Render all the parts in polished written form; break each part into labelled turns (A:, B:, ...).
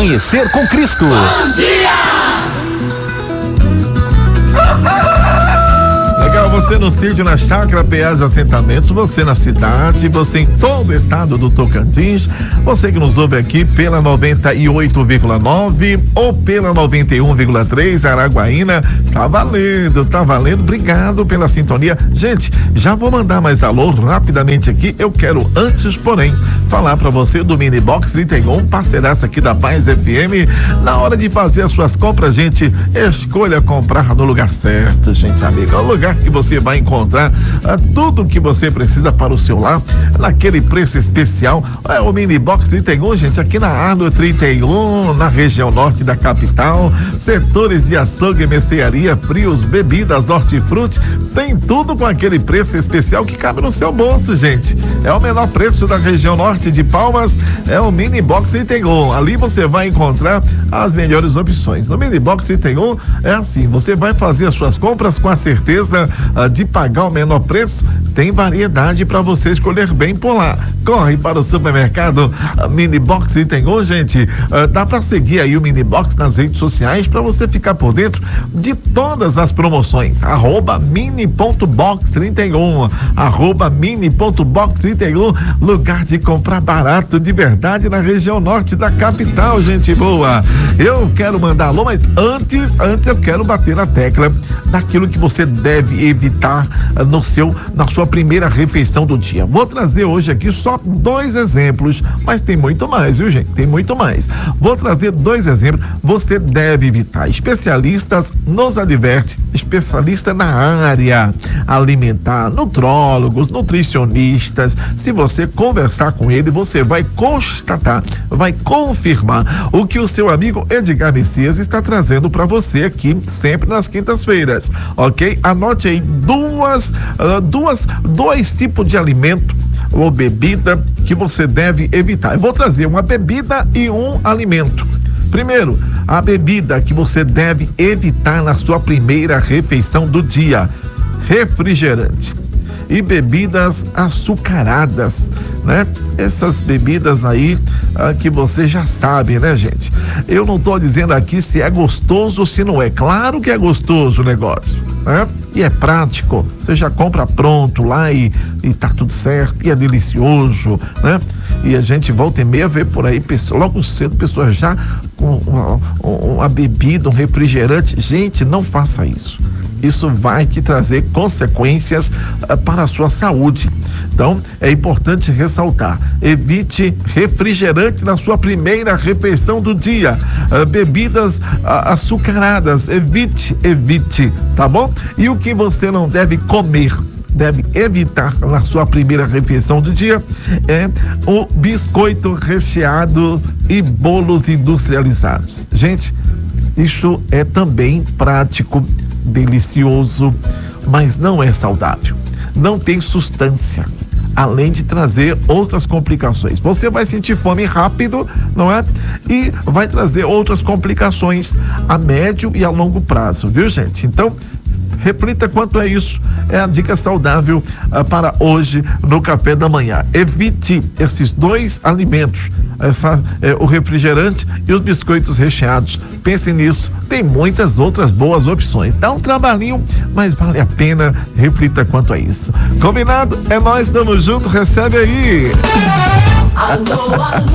A: Amanhecer com Cristo.
B: Bom dia!
C: Legal, você no sítio, na Chácara Peás Assentamentos, você na cidade, você em todo o estado do Tocantins, você que nos ouve aqui pela 98,9 ou pela 91,3 Araguaína, tá valendo, obrigado pela sintonia. Gente, já vou mandar mais alô rapidamente aqui, eu quero antes, porém, falar pra você do Mini Box 31, parceiraça aqui da Paz FM. Na hora de fazer as suas compras, gente, escolha comprar no lugar certo, gente, amiga, é o lugar que você vai encontrar tudo que você precisa para o seu lar, naquele preço especial. É o Mini Box 31, gente, aqui na Arno 31, na região norte da capital, setores de açougue, mercearia, frios, bebidas, hortifruti, tem tudo com aquele preço especial que cabe no seu bolso, gente. É o menor preço da região norte de Palmas, é o Mini Box 31. Ali você vai encontrar as melhores opções. No Mini Box 31 é assim, você vai fazer as suas compras com a certeza de pagar o menor preço, tem variedade para você escolher bem por lá. Corre para o supermercado Mini Box 31, gente. Dá para seguir aí o Mini Box nas redes sociais para você ficar por dentro de todas as promoções. @mini.box31, @mini.box31, lugar de comprar barato de verdade na região norte da capital, gente boa. Eu quero mandar alô, mas antes eu quero bater na tecla daquilo que você deve evitar na sua primeira refeição do dia. Vou trazer hoje aqui só 2 exemplos, mas tem muito mais, viu, gente? Tem muito mais. Vou trazer 2 exemplos. Você deve evitar. Especialistas nos advertem, especialista na área alimentar, nutrólogos, nutricionistas. Se você conversar com ele, você vai constatar, vai confirmar o que o seu amigo Edgar Messias está trazendo para você aqui, sempre nas quintas-feiras, ok? Anote aí dois tipos de alimento ou bebida que você deve evitar. Eu vou trazer uma bebida e um alimento. Primeiro, a bebida que você deve evitar na sua primeira refeição do dia: refrigerante e bebidas açucaradas, né? Essas bebidas aí que você já sabe, né, gente? Eu não tô dizendo aqui se é gostoso ou se não é. Claro que é gostoso o negócio, né? E é prático, você já compra pronto lá e tá tudo certo, e é delicioso, né? E a gente volta e meia vê por aí, logo cedo, pessoas já com uma bebida, um refrigerante. Gente, não faça isso. Isso vai te trazer consequências para a sua saúde. Então, é importante ressaltar: evite refrigerante na sua primeira refeição do dia. Bebidas açucaradas, evite, tá bom? E o que você não deve comer, deve evitar na sua primeira refeição do dia, é o biscoito recheado e bolos industrializados. Gente, isso é também prático, delicioso, mas não é saudável, não tem substância, além de trazer outras complicações. Você vai sentir fome rápido, não é? E vai trazer outras complicações a médio e a longo prazo, viu, gente? Então, reflita quanto é isso. É a dica saudável para hoje no café da manhã. Evite esses 2 alimentos, o refrigerante e os biscoitos recheados. Pense nisso. Tem muitas outras boas opções. Dá um trabalhinho, mas vale a pena. Reflita quanto é isso. Combinado? É nós, estamos juntos. Recebe aí.
B: Alô.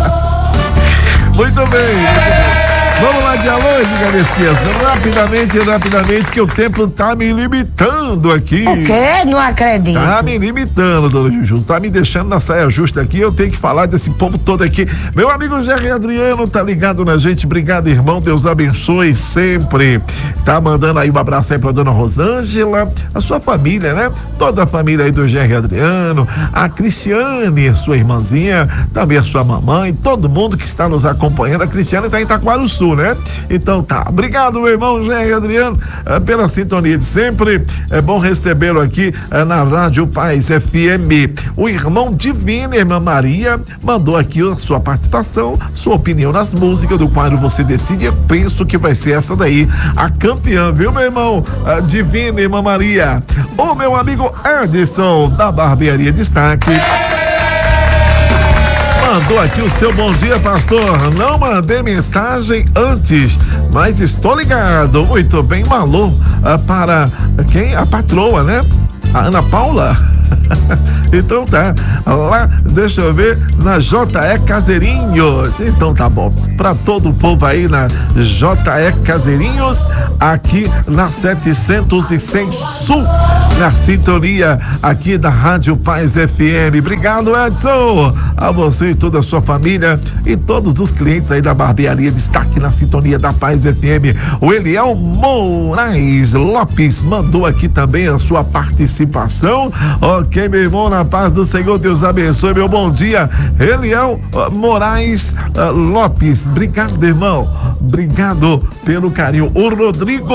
C: Muito bem. Vamos lá de alô, Edgar Messias. Rapidamente, que o tempo tá me limitando aqui.
D: O quê? Não acredito.
C: Tá me limitando, dona Juju. Tá me deixando na saia justa aqui. Eu tenho que falar desse povo todo aqui. Meu amigo Jerry Adriano tá ligado na gente. Obrigado, irmão. Deus abençoe sempre. Tá mandando aí um abraço aí pra dona Rosângela, a sua família, né? Toda a família aí do Jerry Adriano, a Cristiane, sua irmãzinha, também a sua mamãe, todo mundo que está nos acompanhando. A Cristiane tá em Itaquaruçu, né? Então tá, obrigado, meu irmão Jerry Adriano, pela sintonia de sempre. É bom recebê-lo aqui na Rádio Paz FM. O irmão Divino, irmã Maria, mandou aqui a sua participação, sua opinião nas músicas do quadro Você Decide. Eu penso que vai ser essa daí a campeã, viu, meu irmão Divino, irmã Maria? O meu amigo Edson, da Barbearia Destaque, mandou aqui o seu bom dia, pastor. Não mandei mensagem antes, mas estou ligado. Muito bem, um alô para quem? A patroa, né? A Ana Paula. Então tá, lá, deixa eu ver, na JE Caseirinhos. Então tá bom, pra todo o povo aí na JE Caseirinhos, aqui na 706 Sul, na sintonia aqui da Rádio Paz FM. Obrigado, Edson, a você e toda a sua família e todos os clientes aí da barbearia. Destaque na sintonia da Paz FM. O Eliel Moraes Lopes mandou aqui também a sua participação. Ok, meu irmão, na paz do Senhor, Deus abençoe, meu bom dia, Eliel Moraes Lopes. Obrigado, irmão, obrigado pelo carinho. O Rodrigo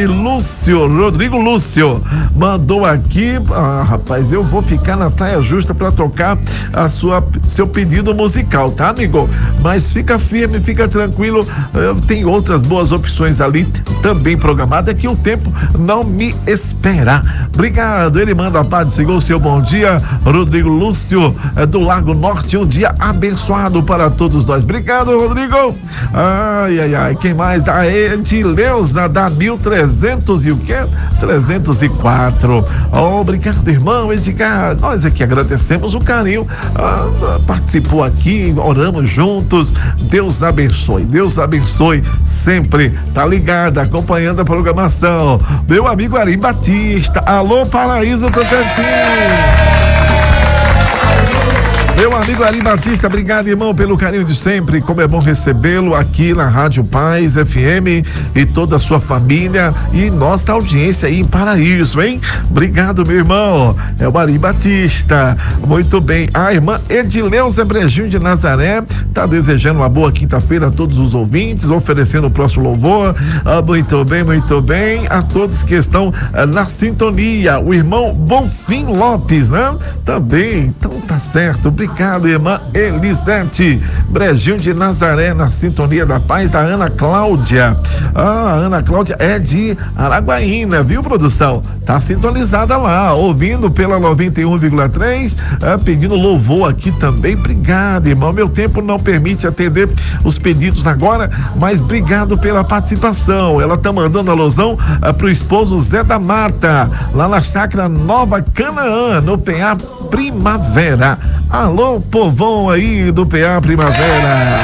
C: Lúcio mandou aqui, rapaz, eu vou ficar na saia justa para tocar seu pedido musical, tá, amigo? Mas fica firme, fica tranquilo, tem outras boas opções ali também programadas, que o tempo não me espera. Obrigado, ele manda a paz do Senhor, seu bom dia, Rodrigo Lúcio, do Lago Norte, um dia abençoado para todos nós. Obrigado, Rodrigo. Ai, quem mais? A Edileuza da 1300 e o quê? 304. Obrigado, irmão Edgar. Nós aqui agradecemos o carinho. Participou aqui, oramos juntos. Deus abençoe sempre. Tá ligado, acompanhando a programação. Meu amigo Ari Batista. Alô, Paraíso Tocantins. Meu amigo Ari Batista, obrigado, irmão, pelo carinho de sempre. Como é bom recebê-lo aqui na Rádio Paz FM e toda a sua família e nossa audiência aí em Paraíso, hein? Obrigado, meu irmão. É o Ari Batista. Muito bem. A irmã Edileuza Brejinho de Nazaré tá desejando uma boa quinta-feira a todos os ouvintes, oferecendo o próximo louvor. Muito bem. A todos que estão na sintonia. O irmão Bonfim Lopes, né? Também. Então tá certo. Obrigado, irmã Elisete Brejinho de Nazaré, na sintonia da paz. A Ana Cláudia. A Ana Cláudia é de Araguaína, viu, produção? Tá sintonizada lá, ouvindo pela 91,3, pedindo louvor aqui também. Obrigado, irmão. Meu tempo não permite atender os pedidos agora, mas obrigado pela participação. Ela tá mandando alusão pro esposo Zé da Mata, lá na Chácara Nova Canaã, no PA Primavera. Alô, povão aí do PA Primavera.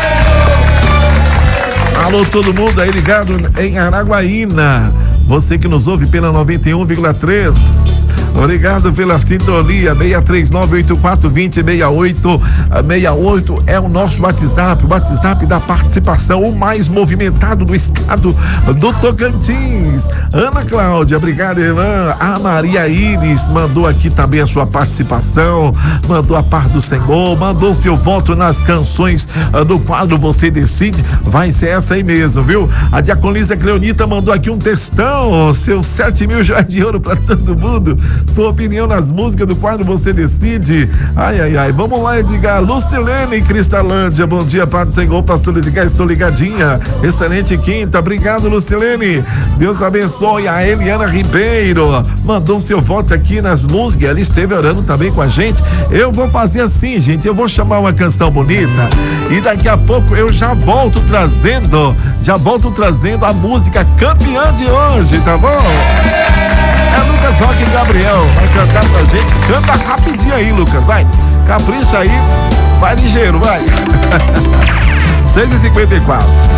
C: Alô, todo mundo aí ligado em Araguaína. Você que nos ouve pela 91,3. Obrigado pela sintonia. 63984206868 é o nosso WhatsApp, o WhatsApp da participação, o mais movimentado do estado do Tocantins. Ana Cláudia, obrigado, irmã. A Maria Iris mandou aqui também a sua participação, mandou a paz do Senhor, mandou seu voto nas canções do quadro Você Decide. Vai ser essa aí mesmo, viu? A Diaconisa Cleonita mandou aqui um textão, seus 7.000 joias de ouro pra todo mundo. Sua opinião nas músicas do quadro Você Decide. Ai. Vamos lá, Edgar. Lucilene em Cristalândia. Bom dia, Pai do Senhor, pastor Edgar. Estou ligadinha. Excelente quinta. Obrigado, Lucilene. Deus abençoe. A Eliana Ribeiro mandou seu voto aqui nas músicas. Ela esteve orando também com a gente. Eu vou fazer assim, gente. Eu vou chamar uma canção bonita e daqui a pouco eu já volto trazendo a música campeã de hoje, tá bom? É Lucas Roque e Gabriel, vai cantar pra gente. Canta rapidinho aí, Lucas, vai. Capricha aí, vai ligeiro, vai. 6h54.